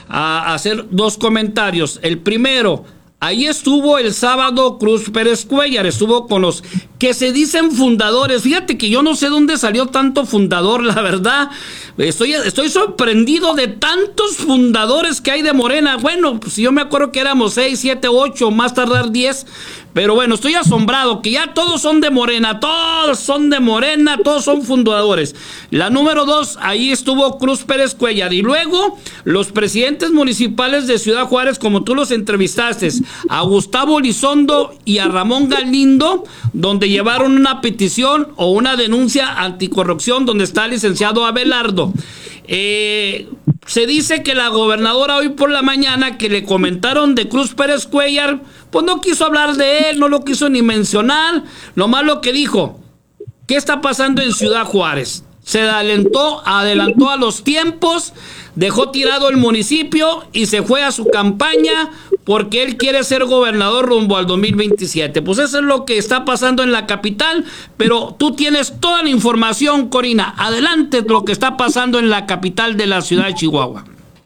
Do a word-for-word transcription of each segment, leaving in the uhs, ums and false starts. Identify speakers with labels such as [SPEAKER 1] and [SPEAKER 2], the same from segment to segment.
[SPEAKER 1] a hacer dos comentarios. El primero, ahí estuvo el sábado Cruz Pérez Cuéllar, estuvo con los que se dicen fundadores. Fíjate que yo no sé dónde salió tanto fundador, la verdad. Estoy, estoy sorprendido de tantos fundadores que hay de Morena. Bueno, pues yo me acuerdo que éramos seis, siete, ocho, más tardar diez. Pero bueno, estoy asombrado que ya todos son de Morena, todos son de Morena, todos son fundadores. La número dos, ahí estuvo Cruz Pérez Cuéllar. Y luego, los presidentes municipales de Ciudad Juárez, como tú los entrevistaste, a Gustavo Elizondo y a Ramón Galindo, donde llevaron una petición o una denuncia anticorrupción, donde está el licenciado Abelardo. Eh... Se dice que la gobernadora hoy por la mañana que le comentaron de Cruz Pérez Cuéllar, pues no quiso hablar de él, no lo quiso ni mencionar. Lo malo que dijo, ¿qué está pasando en Ciudad Juárez? Se adelantó, adelantó a los tiempos, dejó tirado el municipio y se fue a su campaña porque él quiere ser gobernador rumbo al dos mil veintisiete. Pues eso es lo que está pasando en la capital, pero tú tienes toda la información, Corina. Adelante lo que está pasando en la capital de la ciudad de Chihuahua.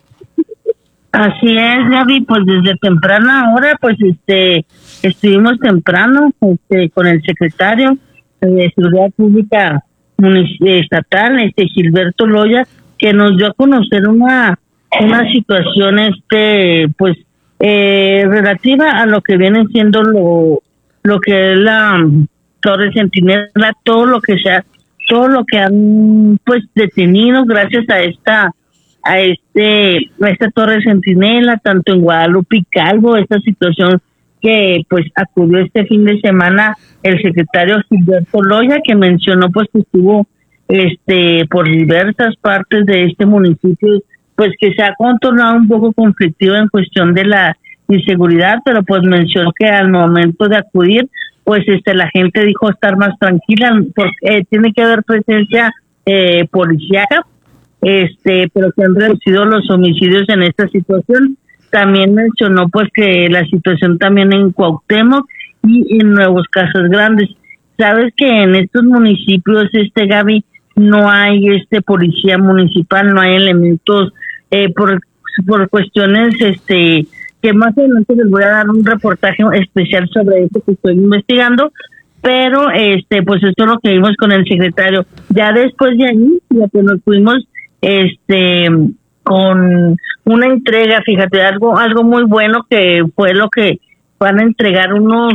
[SPEAKER 2] Así es, Gaby, pues desde temprana hora, pues este, estuvimos temprano este, con el secretario de Seguridad Pública Estatal, este Gilberto Loya, que nos dio a conocer una, una situación, este, pues, Eh, relativa a lo que viene siendo lo lo que es la um, Torre Centinela, todo lo que sea, todo lo que han pues detenido gracias a esta a este a esta Torre Centinela, tanto en Guadalupe y Calvo, esta situación que pues acudió este fin de semana el secretario Gilberto Loya, que mencionó pues que estuvo este por diversas partes de este municipio, pues que se ha contornado un poco conflictivo en cuestión de la inseguridad, pero pues mencionó que al momento de acudir, pues este la gente dijo estar más tranquila, porque eh, tiene que haber presencia eh, policíaca, este, pero que han reducido los homicidios en esta situación. También mencionó pues que la situación también en Cuauhtémoc y en Nuevos Casas Grandes. Sabes que en estos municipios, este Gaby, no hay este policía municipal, no hay elementos eh, por por cuestiones este que más adelante les voy a dar un reportaje especial sobre esto que estoy investigando, pero este pues esto es lo que vimos con el secretario. Ya después de ahí, ya que nos fuimos este con una entrega, fíjate, algo algo muy bueno que fue lo que van a entregar unos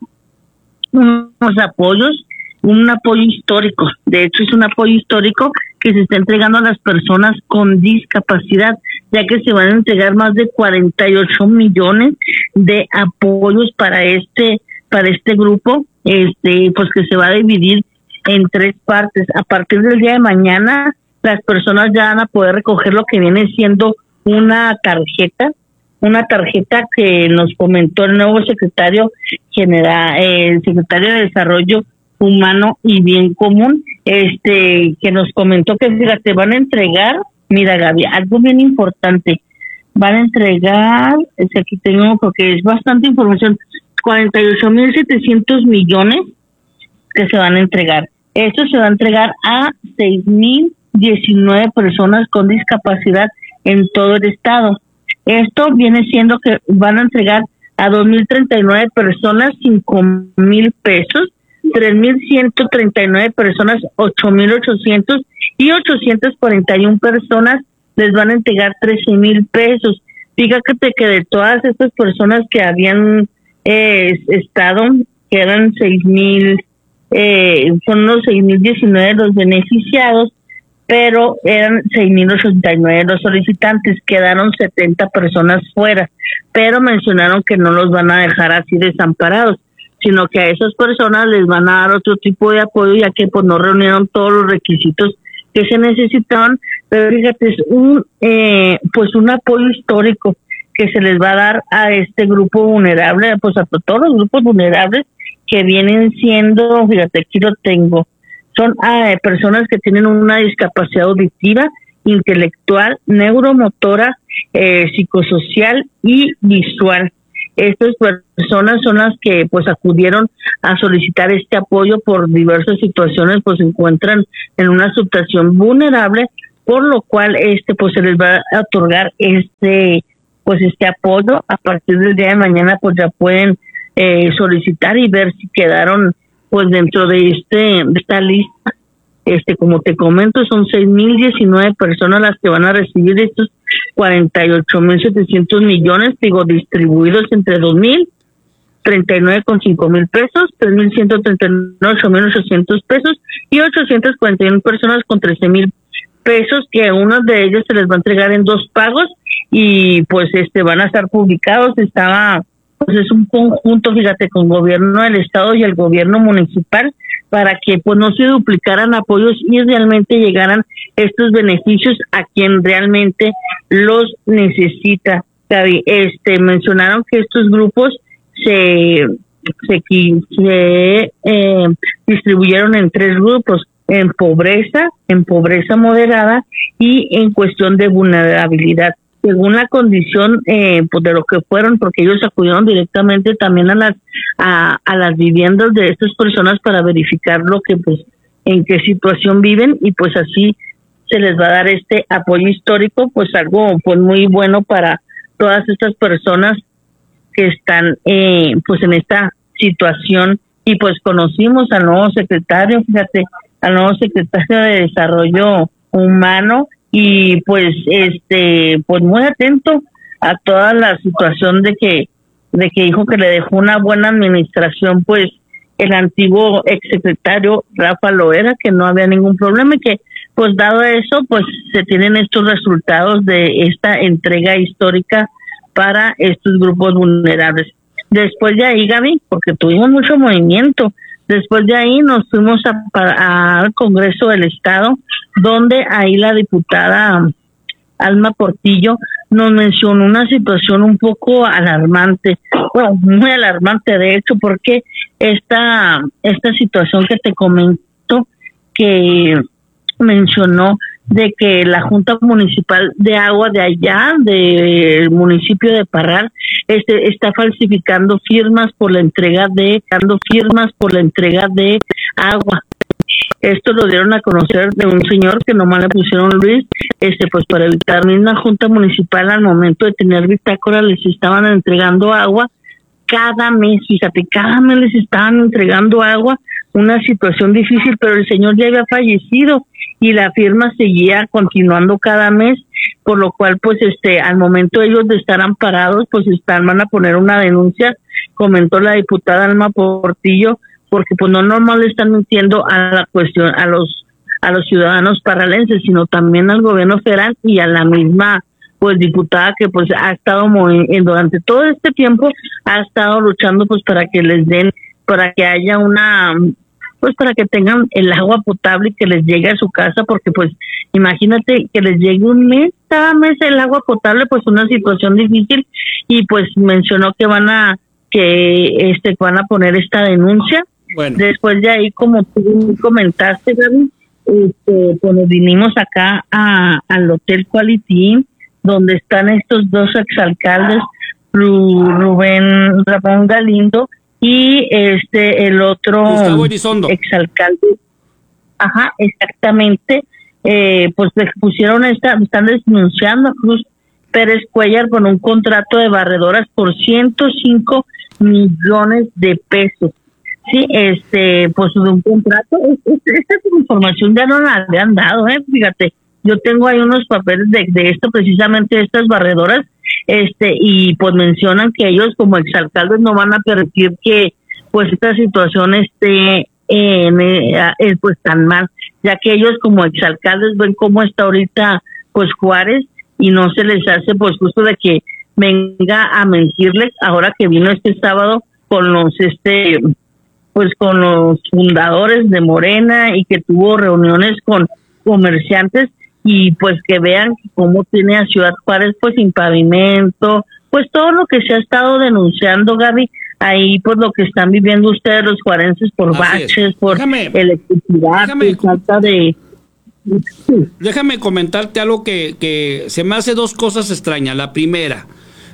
[SPEAKER 2] unos apoyos, un apoyo histórico. De hecho, es un apoyo histórico que se está entregando a las personas con discapacidad, ya que se van a entregar más de cuarenta y ocho millones de apoyos para este para este grupo, este pues que se va a dividir en tres partes. A partir del día de mañana, las personas ya van a poder recoger lo que viene siendo una tarjeta, una tarjeta que nos comentó el nuevo secretario general, eh, el secretario de Desarrollo Humano y Bien Común, este que nos comentó que fíjate, van a entregar, mira Gaby, algo bien importante, van a entregar, es que aquí tengo porque es bastante información, cuarenta y ocho mil setecientos millones que se van a entregar. Esto se va a entregar a seis mil diecinueve personas con discapacidad en todo el estado. Esto viene siendo que van a entregar a dos mil treinta y nueve personas cinco mil pesos, tres mil ciento treinta y nueve personas ocho mil ochocientos y ochocientas cuarenta y una personas les van a entregar trece mil pesos. Fíjate que de todas estas personas que habían eh, estado, que eran seis mil, eh, son los seis mil diecinueve los beneficiados, pero eran seis mil ochenta y nueve los solicitantes, quedaron setenta personas fuera, pero mencionaron que no los van a dejar así desamparados, sino que a esas personas les van a dar otro tipo de apoyo, ya que pues no reunieron todos los requisitos que se necesitaban. Pero fíjate, es un eh, pues un apoyo histórico que se les va a dar a este grupo vulnerable, pues a todos los grupos vulnerables que vienen siendo, fíjate, aquí lo tengo, son eh, personas que tienen una discapacidad auditiva, intelectual, neuromotora, eh, psicosocial y visual. Estas personas son las que pues acudieron a solicitar este apoyo por diversas situaciones, pues se encuentran en una situación vulnerable, por lo cual este pues se les va a otorgar este pues este apoyo. A partir del día de mañana pues ya pueden eh, solicitar y ver si quedaron pues dentro de este de esta lista. Este, como te comento, son seis mil diecinueve personas las que van a recibir estos cuarenta y ocho mil setecientos millones, digo, distribuidos entre dos mil treinta y nueve con cinco mil pesos, tres mil ciento treinta y ocho mil ochocientos pesos y ochocientas cuarenta y una personas con trece mil pesos, que a uno de ellos se les va a entregar en dos pagos y pues este van a estar publicados. Estaba, pues es un conjunto, fíjate, con gobierno del estado y el gobierno municipal, para que pues no se duplicaran apoyos y realmente llegaran estos beneficios a quien realmente los necesita. Gaby, este mencionaron que estos grupos se se, se eh, distribuyeron en tres grupos: en pobreza, en pobreza moderada y en cuestión de vulnerabilidad, según la condición eh, pues de lo que fueron, porque ellos acudieron directamente también a las a, a las viviendas de estas personas para verificar lo que pues en qué situación viven, y pues así se les va a dar este apoyo histórico, pues algo pues muy bueno para todas estas personas que están eh, pues en esta situación. Y pues conocimos al nuevo secretario, fíjate, al nuevo secretario de Desarrollo Humano, y pues este pues muy atento a toda la situación de que de que dijo que le dejó una buena administración pues el antiguo exsecretario Rafa Loera, que no había ningún problema, y que pues dado eso pues se tienen estos resultados de esta entrega histórica para estos grupos vulnerables. Después de ahí, Gaby, porque tuvimos mucho movimiento, después de ahí nos fuimos a, al Congreso del Estado, donde ahí la diputada Alma Portillo nos mencionó una situación un poco alarmante, bueno, muy alarmante de hecho, porque esta, esta situación que te comento, que mencionó de que la Junta Municipal de Agua de allá, del municipio de Parral, este, está falsificando firmas por la entrega de, dando firmas por la entrega de agua. Esto lo dieron a conocer de un señor que nomás le pusieron Luis, este, pues para evitar una junta municipal al momento de tener bitácora les estaban entregando agua cada mes, fíjate, cada mes les estaban entregando agua, una situación difícil, pero el señor ya había fallecido y la firma seguía continuando cada mes, por lo cual pues este al momento ellos de estar amparados pues están van a poner una denuncia, comentó la diputada Alma Portillo, porque pues no normal le están mintiendo a la cuestión a los a los ciudadanos parralenses, sino también al gobierno federal y a la misma pues diputada que pues ha estado movi- durante todo este tiempo ha estado luchando pues para que les den, para que haya una pues para que tengan el agua potable y que les llegue a su casa, porque pues imagínate que les llegue un mes, cada mes el agua potable, pues una situación difícil. Y pues mencionó que van a que este van a poner esta denuncia. Bueno. Después de ahí, como tú comentaste, Gaby, este, pues vinimos acá a, al Hotel Quality Inn, donde están estos dos exalcaldes, Rubén Ramón Galindo y este el otro exalcalde. Ajá, exactamente. Eh, pues pusieron esta, están denunciando a Cruz Pérez Cuellar con un contrato de barredoras por ciento cinco millones de pesos. Sí, este, pues de un contrato, esta información ya no la habían dado, eh, fíjate, yo tengo ahí unos papeles de, de esto, precisamente de estas barredoras, este, y pues mencionan que ellos como exalcaldes no van a permitir que pues esta situación esté en, eh, pues tan mal, ya que ellos como exalcaldes ven cómo está ahorita pues Juárez y no se les hace pues justo de que venga a mentirles ahora que vino este sábado con los este pues con los fundadores de Morena y que tuvo reuniones con comerciantes y pues que vean cómo tiene a Ciudad Juárez pues sin pavimento, pues todo lo que se ha estado denunciando, Gaby, ahí pues lo que están viviendo ustedes los juarenses por Así baches, es. por déjame, electricidad, déjame, por falta de...
[SPEAKER 1] Déjame comentarte algo que, que se me hace dos cosas extrañas. La primera,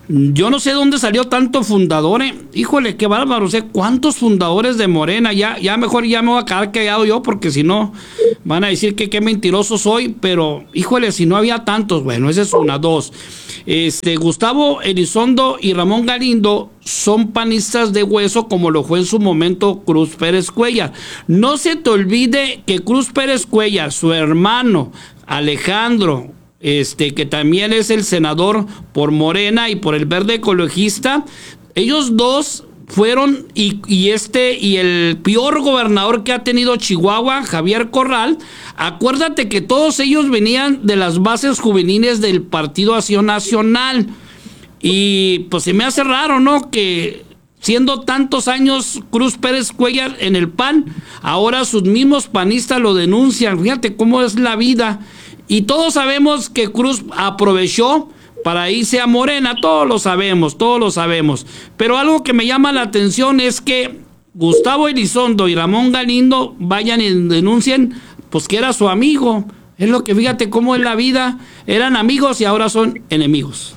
[SPEAKER 1] Yo no sé dónde salió tanto fundador, ¿eh? Híjole, qué bárbaro, o sea, ¿cuántos fundadores de Morena? Ya, ya mejor ya me voy a quedar callado yo, porque si no, van a decir que qué mentiroso soy, pero, híjole, si no había tantos, bueno, esa es una, dos. Este, Gustavo Elizondo y Ramón Galindo son panistas de hueso, como lo fue en su momento Cruz Pérez Cuellar. No se te olvide que Cruz Pérez Cuellar, su hermano Alejandro, este, que también es el senador por Morena y por el Verde Ecologista, ellos dos fueron, y, y este, y el peor gobernador que ha tenido Chihuahua, Javier Corral, acuérdate que todos ellos venían de las bases juveniles del Partido Acción Nacional, y pues se me hace raro, ¿no?, que siendo tantos años Cruz Pérez Cuellar en el P A N, ahora sus mismos panistas lo denuncian. Fíjate cómo es la vida. Y todos sabemos que Cruz aprovechó para irse a Morena, todos lo sabemos, todos lo sabemos. Pero algo que me llama la atención es que Gustavo Elizondo y Ramón Galindo vayan y denuncien, pues que era su amigo. Es lo que, fíjate cómo es la vida, eran amigos y ahora son enemigos.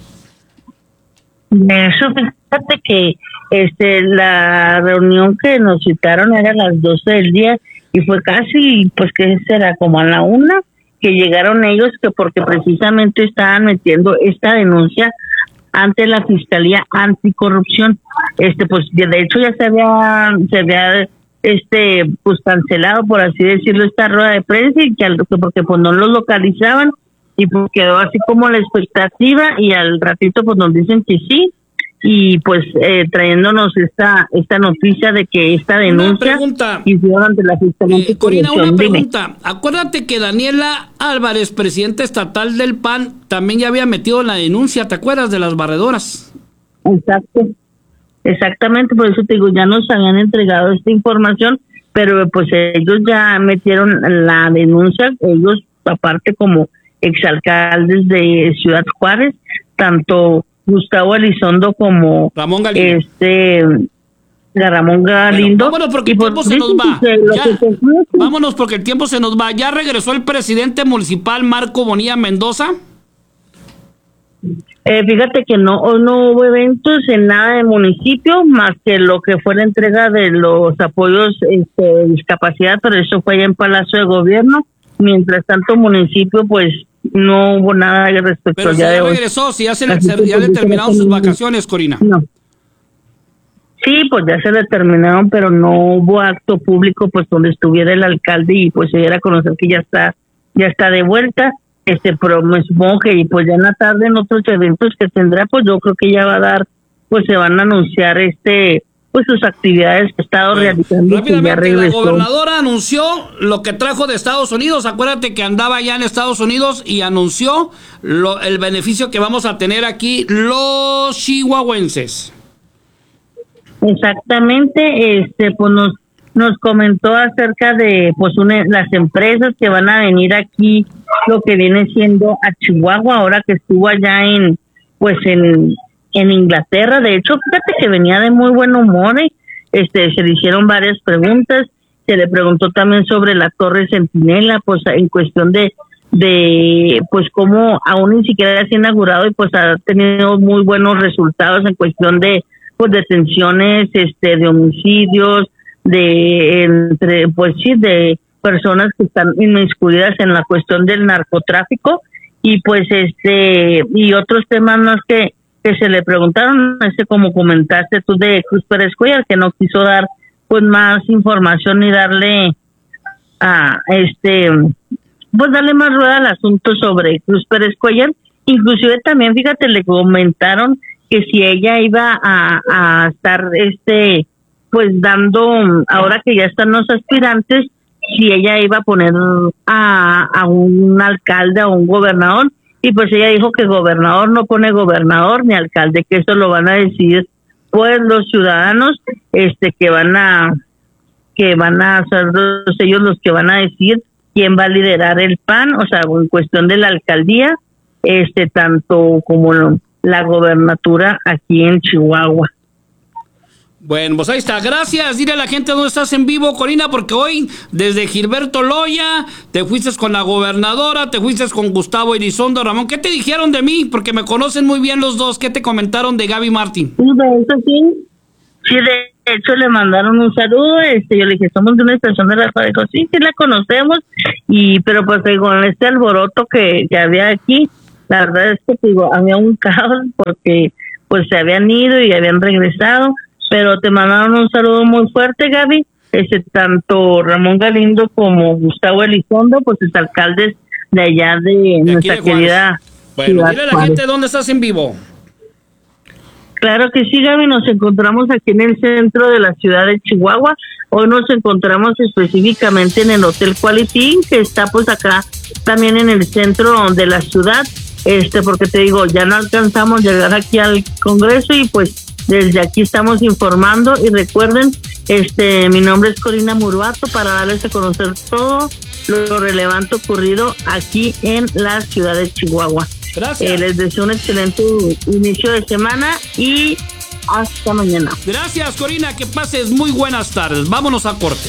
[SPEAKER 2] Eso, fíjate que este la reunión que nos citaron era a las doce del día y fue casi, pues que será como a la una, que llegaron ellos, que porque precisamente estaban metiendo esta denuncia ante la Fiscalía Anticorrupción. Este, pues de hecho ya se había, se había este, pues cancelado, por así decirlo, esta rueda de prensa, y que al, porque pues no los localizaban, y pues quedó así como la expectativa, y al ratito pues nos dicen que sí, y pues eh, trayéndonos esta esta noticia de que esta denuncia hicieron ante la Fiscalía.
[SPEAKER 1] Eh, Corina, una pregunta. Dime. Acuérdate que Daniela Álvarez, presidenta estatal del P A N, también ya había metido la denuncia, ¿te acuerdas de las barredoras?
[SPEAKER 2] Exacto, exactamente, por eso te digo, ya nos habían entregado esta información, pero pues ellos ya metieron la denuncia, ellos aparte como exalcaldes de Ciudad Juárez, tanto Gustavo Elizondo como
[SPEAKER 1] Ramón Galindo.
[SPEAKER 2] este Ramón Galindo.
[SPEAKER 1] Bueno, vámonos porque el tiempo se nos va. Ya, vámonos porque el tiempo se nos va. ¿Ya regresó el presidente municipal Marco Bonilla Mendoza?
[SPEAKER 2] Eh, fíjate que no, hoy no hubo eventos en nada de municipio, más que lo que fue la entrega de los apoyos este, de discapacidad, pero eso fue allá en Palacio de Gobierno. Mientras tanto, municipio, pues no hubo nada respecto
[SPEAKER 1] pero
[SPEAKER 2] al
[SPEAKER 1] si
[SPEAKER 2] día
[SPEAKER 1] ya
[SPEAKER 2] de hoy.
[SPEAKER 1] regresó, si ya se le, se, ya le terminaron sus vacaciones, Corina.
[SPEAKER 2] No. Sí, pues ya se le terminaron, pero no hubo acto público, pues donde estuviera el alcalde y pues se diera a conocer que ya está, ya está de vuelta. Este, pero me supongo que pues ya en la tarde en otros eventos que tendrá, pues yo creo que ya va a dar, pues se van a anunciar este, pues sus actividades que ha estado bueno, realizando.
[SPEAKER 1] Rápidamente, la gobernadora anunció lo que trajo de Estados Unidos. Acuérdate que andaba ya en Estados Unidos y anunció lo, el beneficio que vamos a tener aquí los chihuahuenses.
[SPEAKER 2] Exactamente, este, pues nos nos comentó acerca de pues una, las empresas que van a venir aquí, lo que viene siendo a Chihuahua, ahora que estuvo allá en pues en en Inglaterra. De hecho, fíjate que venía de muy buen humor, ¿eh? Este, se le hicieron varias preguntas, se le preguntó también sobre la Torre Centinela, pues en cuestión de de pues cómo aún ni siquiera se ha inaugurado y pues ha tenido muy buenos resultados en cuestión de pues detenciones, este, de homicidios, de entre pues sí de personas que están inmiscuidas en la cuestión del narcotráfico, y pues este y otros temas más que que se le preguntaron, este como comentaste tú de Cruz Pérez Cuellar, que no quiso dar pues más información ni darle a este pues darle más rueda al asunto sobre Cruz Pérez Cuellar. Inclusive también, fíjate, le comentaron que si ella iba a, a estar este pues dando, ahora que ya están los aspirantes, si ella iba a poner a, a un alcalde o un gobernador, y pues ella dijo que gobernador no pone gobernador ni alcalde, que eso lo van a decidir pues los ciudadanos, este que van a que van a ser los, ellos los que van a decir quién va a liderar el P A N, o sea, en cuestión de la alcaldía, este tanto como la gobernatura aquí en Chihuahua.
[SPEAKER 1] Bueno, pues ahí está. Gracias. Dile a la gente dónde estás en vivo, Corina, porque hoy desde Gilberto Loya te fuiste con la gobernadora, te fuiste con Gustavo Elizondo. Ramón, ¿qué te dijeron de mí? Porque me conocen muy bien los dos. ¿Qué te comentaron de Gaby Martín?
[SPEAKER 2] Sí, de hecho, sí. Sí, de hecho le mandaron un saludo. Este, yo le dije, somos de una estación de radio. Dijo, sí, sí la conocemos. Y, pero pues con este alboroto que, que había aquí, la verdad es que digo, había un caos porque pues se habían ido y habían regresado. Pero te mandaron un saludo muy fuerte, Gaby. Ese, tanto Ramón Galindo como Gustavo Elizondo, pues es alcaldes de allá de, de nuestra de querida
[SPEAKER 1] Bueno, ciudad dile a la Juárez. Gente dónde estás en vivo.
[SPEAKER 2] Claro que sí, Gaby. Nos encontramos aquí en el centro de la ciudad de Chihuahua. Hoy nos encontramos específicamente en el Hotel Quality, que está pues acá también en el centro de la ciudad. Este, porque te digo, ya no alcanzamos a llegar aquí al Congreso y pues desde aquí estamos informando. Y recuerden, este, mi nombre es Corina Murbato para darles a conocer todo lo relevante ocurrido aquí en la ciudad de Chihuahua.
[SPEAKER 1] Gracias.
[SPEAKER 2] Eh, les deseo un excelente inicio de semana y hasta mañana.
[SPEAKER 1] Gracias, Corina, que pases muy buenas tardes. Vámonos a corte.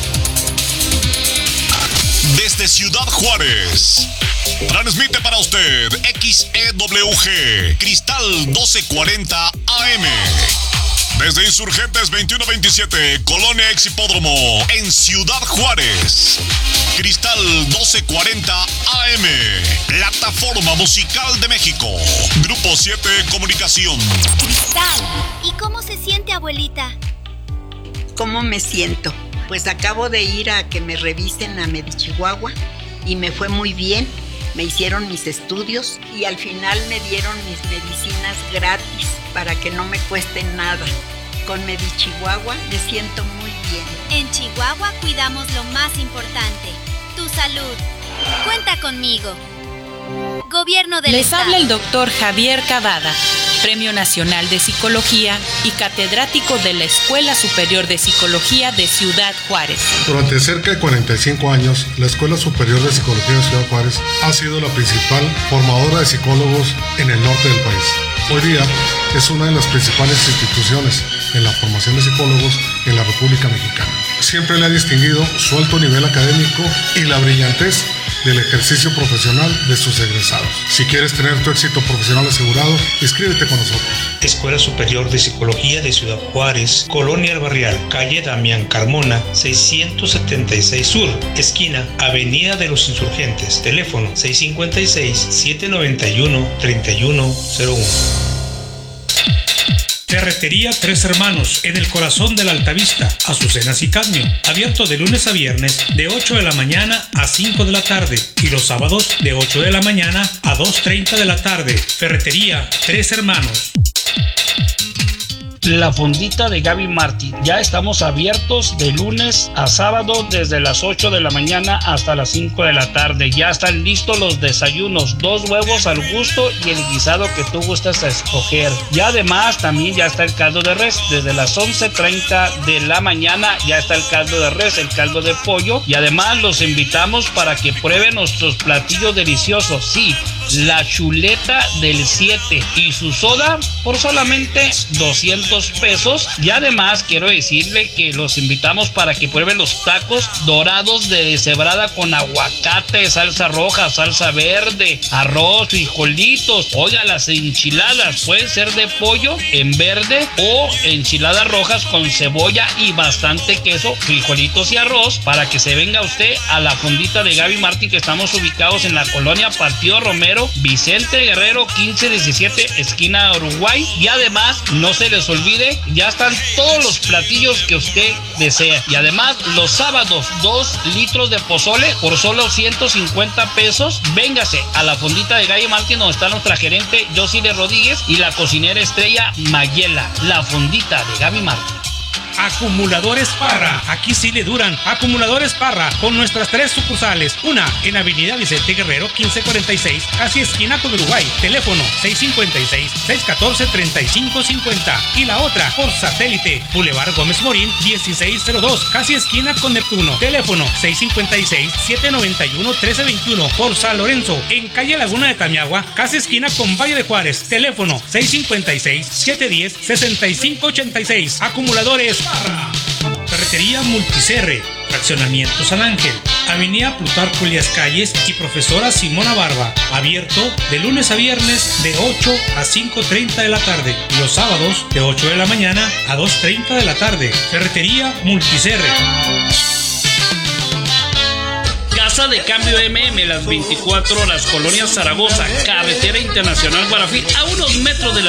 [SPEAKER 3] Desde Ciudad Juárez, transmite para usted X E W G Cristal doce cuarenta A M. Desde Insurgentes veintiuno veintisiete, Colonia Ex Hipódromo, en Ciudad Juárez. Cristal doce cuarenta A M, Plataforma Musical de México. Grupo siete Comunicación.
[SPEAKER 4] Cristal, ¿y cómo se siente, abuelita?
[SPEAKER 5] ¿Cómo me siento? Pues acabo de ir a que me revisen a Medichihuahua y me fue muy bien. Me hicieron mis estudios y al final me dieron mis medicinas gratis para que no me cueste nada. Con Medichihuahua me siento muy bien.
[SPEAKER 4] En Chihuahua cuidamos lo más importante, tu salud. Cuenta conmigo. Gobierno del
[SPEAKER 6] Les
[SPEAKER 4] Estado.
[SPEAKER 6] habla el doctor Javier Cavada, Premio Nacional de Psicología y catedrático de la Escuela Superior de Psicología de Ciudad Juárez.
[SPEAKER 7] Durante cerca de cuarenta y cinco años, la Escuela Superior de Psicología de Ciudad Juárez ha sido la principal formadora de psicólogos en el norte del país. Hoy día es una de las principales instituciones en la formación de psicólogos en la República Mexicana. Siempre le ha distinguido su alto nivel académico y la brillantez del ejercicio profesional de sus egresados. Si quieres tener tu éxito profesional asegurado, inscríbete con nosotros.
[SPEAKER 8] Escuela Superior de Psicología de Ciudad Juárez, Colonia El Barrial, calle Damián Carmona, seiscientos setenta y seis Sur, esquina Avenida de los Insurgentes, teléfono seis cinco seis, siete nueve uno, tres uno cero uno.
[SPEAKER 9] Ferretería Tres Hermanos, en el corazón de la Altavista, Azucenas y Cadmio, abierto de lunes a viernes de ocho de la mañana a cinco de la tarde y los sábados de ocho de la mañana a dos treinta de la tarde. Ferretería Tres Hermanos.
[SPEAKER 1] La fondita de Gaby Martín. Ya estamos abiertos de lunes a sábado desde las ocho de la mañana hasta las cinco de la tarde. Ya están listos los desayunos, dos huevos al gusto y el guisado que tú gustas a escoger. Y además también ya está el caldo de res. Desde las once treinta de la mañana ya está el caldo de res, el caldo de pollo. Y además los invitamos para que prueben nuestros platillos deliciosos. Sí, la chuleta del siete y su soda por solamente doscientos pesos. Y además quiero decirle que los invitamos para que prueben los tacos dorados de deshebrada con aguacate, salsa roja, salsa verde, arroz, frijolitos. Oiga, las enchiladas pueden ser de pollo en verde o enchiladas rojas con cebolla y bastante queso, frijolitos y arroz, para que se venga usted a la fondita de Gaby Martín, que estamos ubicados en la colonia Partido Romero, Vicente Guerrero quince diecisiete, esquina Uruguay. Y además no se les olvide, ya están todos los platillos que usted desea. Y además los sábados dos litros de pozole por solo ciento cincuenta pesos. Véngase a la fondita de Gaby Martín, donde está nuestra gerente Josile Rodríguez y la cocinera estrella Mayela. La fondita de Gaby Martín.
[SPEAKER 9] Acumuladores Parra. Aquí sí le duran. Acumuladores Parra, con nuestras tres sucursales. Una en Avenida Vicente Guerrero, quince cuarenta y seis, casi esquina con Uruguay. Teléfono seis cinco seis, seis uno cuatro, tres cinco cinco cero. Y la otra por satélite, Boulevard Gómez Morín, dieciséis cero dos, casi esquina con Neptuno. Teléfono seis cinco seis, siete nueve uno, uno tres dos uno. Por San Lorenzo, en calle Laguna de Tamiagua, casi esquina con Valle de Juárez. Teléfono seis cinco seis, siete uno cero, seis cinco ocho seis. Acumuladores Parra. Ferretería Multicerre, Fraccionamiento San Ángel, Avenida Plutarco Elías Calles y Profesora Simona Barba. Abierto de lunes a viernes de ocho a cinco treinta de la tarde y los sábados de ocho de la mañana a dos treinta de la tarde. Ferretería Multicerre.
[SPEAKER 1] Casa de Cambio M M, las veinticuatro horas, Colonia Zaragoza, Carretera Internacional Guarafí, a unos metros de la